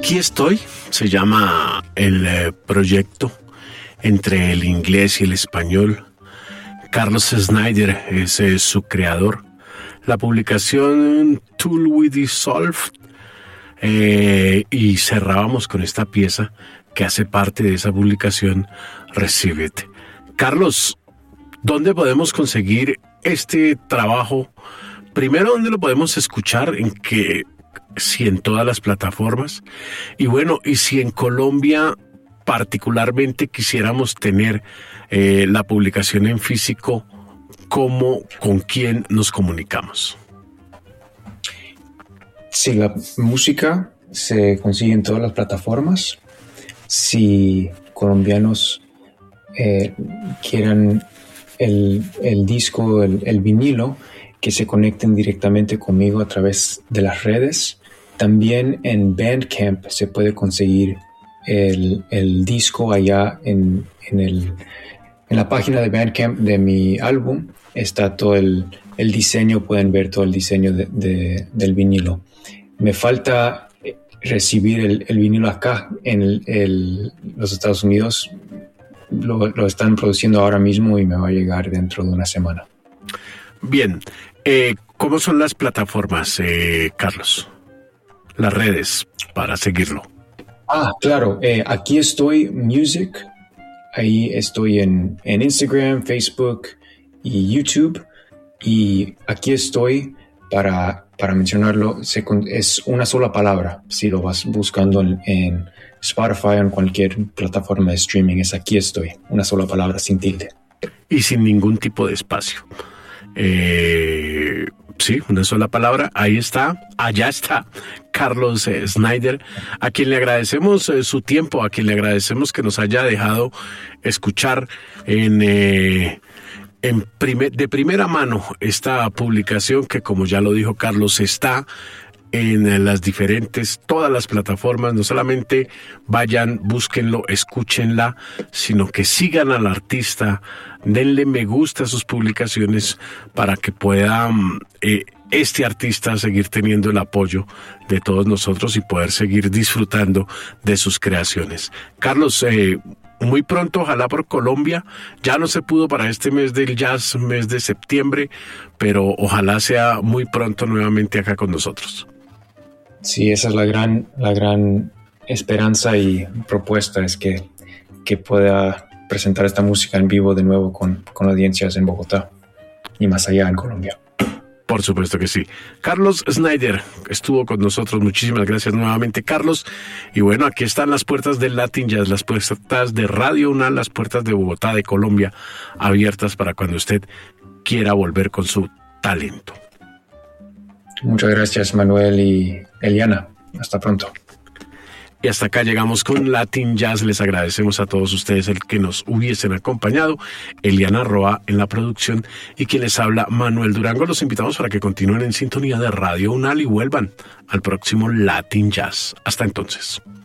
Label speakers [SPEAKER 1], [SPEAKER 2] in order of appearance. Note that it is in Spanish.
[SPEAKER 1] Aquí estoy, se llama el proyecto entre el inglés y el español. Carlos Snyder es su creador. La publicación Tool with Dissolve. Y cerrábamos con esta pieza que hace parte de esa publicación, Receive It. Carlos, ¿dónde podemos conseguir este trabajo? Primero, ¿dónde lo podemos escuchar? Si en todas las plataformas. Y bueno, y si en Colombia particularmente quisiéramos tener la publicación en físico, ¿con quién nos comunicamos?
[SPEAKER 2] Sí, la música se consigue en todas las plataformas. Si colombianos quieran el disco, el vinilo, que se conecten directamente conmigo a través de las redes. También en Bandcamp se puede conseguir el disco allá en la página de Bandcamp de mi álbum. Está todo el diseño, pueden ver todo el diseño del vinilo. Me falta recibir el vinilo acá en los Estados Unidos. Lo están produciendo ahora mismo y me va a llegar dentro de una semana.
[SPEAKER 1] Bien, ¿cómo son las plataformas, Carlos? Las redes para seguirlo.
[SPEAKER 2] Claro, aquí estoy Music. Ahí estoy en Instagram, Facebook y YouTube. Y aquí estoy para mencionarlo. Es una sola palabra. Si lo vas buscando en Spotify o en cualquier plataforma de streaming, es aquí estoy. Una sola palabra, sin tilde.
[SPEAKER 1] Y sin ningún tipo de espacio. Sí, una sola palabra. Ahí está, allá está Carlos Snyder, a quien le agradecemos su tiempo, a quien le agradecemos que nos haya dejado escuchar de primera mano esta publicación que, como ya lo dijo Carlos, está en todas las plataformas. No solamente vayan, búsquenlo, escúchenla, sino que sigan al artista, denle me gusta a sus publicaciones para que pueda este artista seguir teniendo el apoyo de todos nosotros y poder seguir disfrutando de sus creaciones. Carlos, muy pronto, ojalá por Colombia. Ya no se pudo para este mes del jazz, mes de septiembre, pero ojalá sea muy pronto nuevamente acá con nosotros.
[SPEAKER 2] Sí, esa es la gran esperanza y propuesta, es que pueda presentar esta música en vivo de nuevo con audiencias en Bogotá y más allá en Colombia.
[SPEAKER 1] Por supuesto que sí. Carlos Snyder estuvo con nosotros. Muchísimas gracias nuevamente, Carlos. Y bueno, aquí están las puertas del Latin Jazz, las puertas de Radio UNAL, las puertas de Bogotá, de Colombia, abiertas para cuando usted quiera volver con su talento.
[SPEAKER 2] Muchas gracias, Manuel y Eliana. Hasta pronto.
[SPEAKER 1] Y hasta acá llegamos con Latin Jazz. Les agradecemos a todos ustedes el que nos hubiesen acompañado. Eliana Roa en la producción y quien les habla, Manuel Durango. Los invitamos para que continúen en sintonía de Radio UNAL y vuelvan al próximo Latin Jazz. Hasta entonces.